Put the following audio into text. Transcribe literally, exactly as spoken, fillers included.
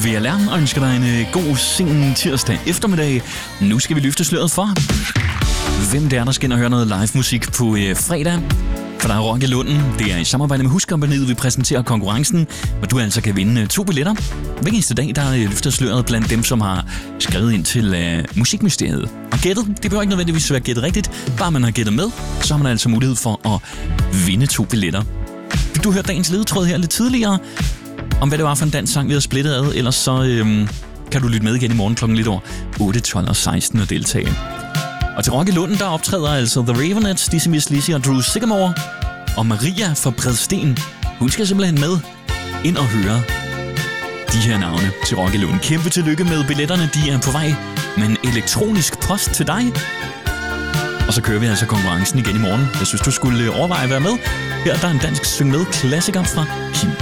V L R og ønsker dig en god sen tirsdag eftermiddag. Nu skal vi løfte sløret for, hvem det er, der skal ind og høre noget live musik på øh, fredag. For der er Rock i Lunden. Det er i samarbejde med Huskompagniet, vi præsenterer konkurrencen, hvor du altså kan vinde to billetter. Hver eneste dag, der løfter sløret blandt dem, som har skrevet ind til øh, Musikministeriet. Og gættet, det behøver ikke nødvendigvis være gættet rigtigt. Bare man har gættet med, så har man altså mulighed for at vinde to billetter. Fik du hørt dagens ledetråd her lidt tidligere, om hvad det var for en dansk sang, vi havde splittet ad, ellers så øhm, kan du lytte med igen i morgen klokken lidt over otte, tolv og seksten og deltage. Og til Rock i Lunden, der optræder altså The Raveonettes, Dizzy Miss Lizzy og Drew Sycamore. Og Maria fra Bredsten, hun skal simpelthen med ind og høre de her navne til Rock i Lunden. Kæmpe tillykke med billetterne, de er på vej med en elektronisk post til dig. Og så kører vi altså konkurrencen igen i morgen. Jeg synes, du skulle overveje at være med. Her der er en dansk syng med klassiker fra Kim.